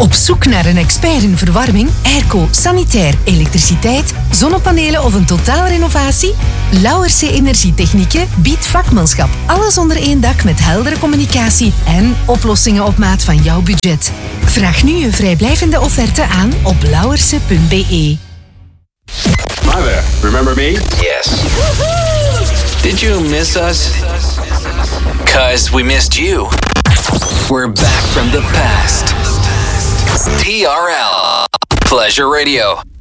Op zoek naar een expert in verwarming, airco, sanitair, elektriciteit, zonnepanelen of een totaalrenovatie? Lauwerse Energietechnieken biedt vakmanschap. Alles onder één dak met heldere communicatie en oplossingen op maat van jouw budget. Vraag nu je vrijblijvende offerte aan op lauwerse.be. Hi there. Remember me? Yes. Did you miss us? 'Cause we missed you. We're back from the past. TRL Pleasure Radio.